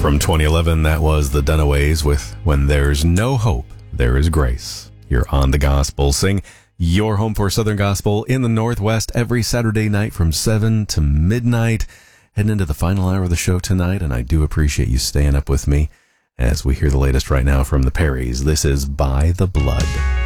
From 2011, that was the Dunaways with When There's No Hope, There Is Grace. You're on the Gospel Sing, your home for Southern Gospel in the Northwest every Saturday night from 7 to midnight. Heading into the final hour of the show tonight, and I do appreciate you staying up with me as we hear the latest right now from the Perrys. This is By the Blood.